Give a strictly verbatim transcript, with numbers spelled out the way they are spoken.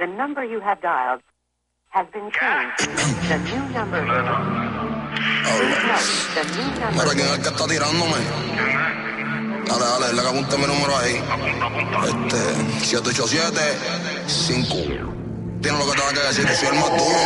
The number you have dialed has been changed. The new number is... Please note, the new number... Mira, ¿quién es el que está tirándome? Dale, dale, dale que apunte mi número ahí. Este, siete ocho siete cinco. Tiene lo que tenga que decir, soy el más duro.